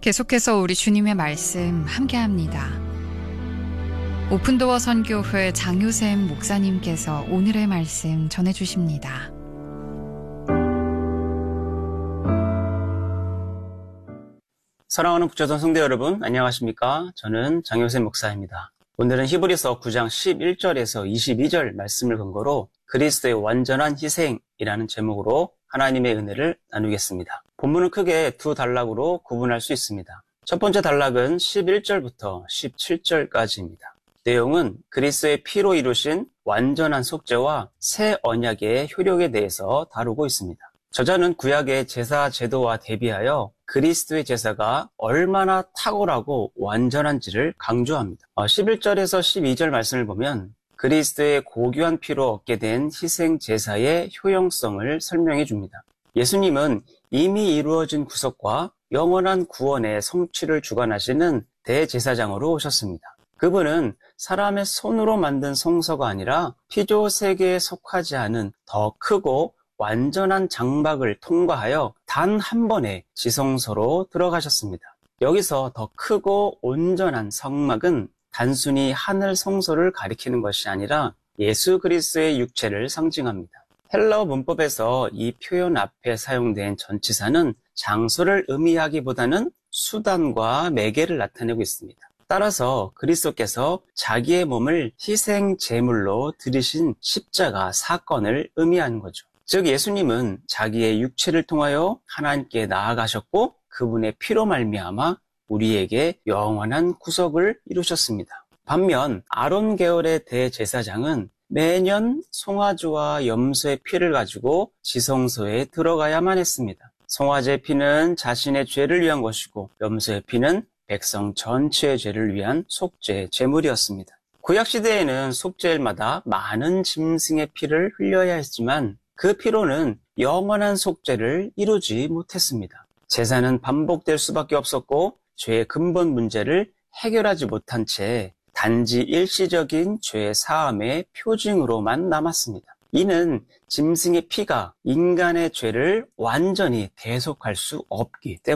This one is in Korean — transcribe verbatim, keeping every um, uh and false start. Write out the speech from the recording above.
계속해서 우리 주님의 말씀 함께합니다. 오픈도어 선교회 장효샘 목사님께서 오늘의 말씀 전해주십니다. 사랑하는 북조선 성도 여러분, 안녕하십니까? 저는 장효샘 목사입니다. 오늘은 히브리서 구 장 십일 절에서 이십이 절 말씀을 근거로 그리스도의 완전한 희생이라는 제목으로 하나님의 은혜를 나누겠습니다. 본문은 크게 두 단락으로 구분할 수 있습니다. 첫 번째 단락은 십일 절부터 십칠 절까지입니다. 내용은 그리스도의 피로 이루신 완전한 속죄와 새 언약의 효력에 대해서 다루고 있습니다. 저자는 구약의 제사 제도와 대비하여 그리스도의 제사가 얼마나 탁월하고 완전한지를 강조합니다. 십일 절에서 십이 절 말씀을 보면 그리스도의 고귀한 피로 얻게 된 희생 제사의 효용성을 설명해 줍니다. 예수님은 이미 이루어진 구속과 영원한 구원의 성취를 주관하시는 대제사장으로 오셨습니다. 그분은 사람의 손으로 만든 성소가 아니라 피조 세계에 속하지 않은 더 크고 완전한 장막을 통과하여 단 한 번에 지성소로 들어가셨습니다. 여기서 더 크고 온전한 성막은 단순히 하늘 성소를 가리키는 것이 아니라 예수 그리스도의 육체를 상징합니다. 헬라어 문법에서 이 표현 앞에 사용된 전치사는 장소를 의미하기보다는 수단과 매개를 나타내고 있습니다. 따라서 그리스도께서 자기의 몸을 희생 제물로 드리신 십자가 사건을 의미하는 거죠. 즉 예수님은 자기의 육체를 통하여 하나님께 나아가셨고 그분의 피로 말미암아 우리에게 영원한 구속을 이루셨습니다. 반면 아론 계열의 대제사장은 매년 송아지와 염소의 피를 가지고 지성소에 들어가야만 했습니다. 송아지의 피는 자신의 죄를 위한 것이고 염소의 피는 백성 전체의 죄를 위한 속죄 제물이었습니다. 구약시대에는 속죄일마다 많은 짐승의 피를 흘려야 했지만 그 피로는 영원한 속죄를 이루지 못했습니다. 제사는 반복될 수밖에 없었고 죄의 근본 문제를 해결하지 못한 채 단지 일시적인 죄 사함의 표징으로만 남았습니다. 이는 짐승의 피가 인간의 죄를 완전히 대속할 수 없기 때문입니다.